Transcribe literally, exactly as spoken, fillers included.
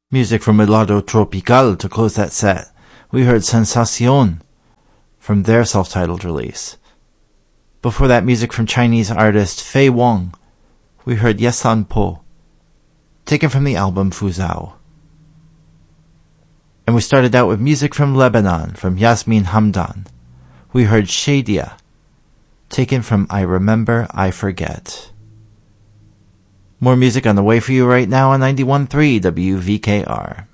Music from Helado Tropical to close that set. We heard Sensacion from their self-titled release. Before that, music from Chinese artist Fei Wong. We heard Yesan Po, taken from the album Fuzhou. And we started out with music from Lebanon, from Yasmin Hamdan. We heard Shadia, taken from I Remember, I Forget. More music on the way for you right now on ninety-one point three W V K R.